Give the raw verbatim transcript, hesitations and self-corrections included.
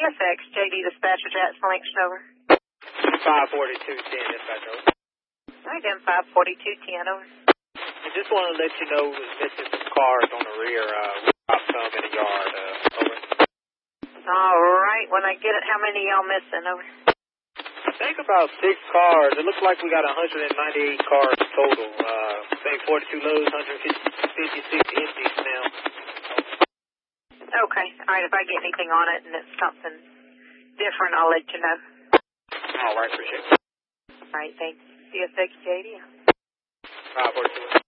S X, J D Dispatcher, Jackson Links, over. five forty-two ten, dispatch, over. All right, then, five forty-two ten, over. I just want to let you know we're missing some cars on the rear. Uh, we dropped some in the yard, uh, over. All right, when I get it, how many y'all missing, over? I think about six cars. It looks like we got one hundred ninety-eight cars total. Uh, I think forty-two loads, one hundred fifty-six empties now. Okay, all right, if I get anything on it and it's something different, I'll let you know. All right, appreciate it. All right, thanks. C S X J D. five forty-two.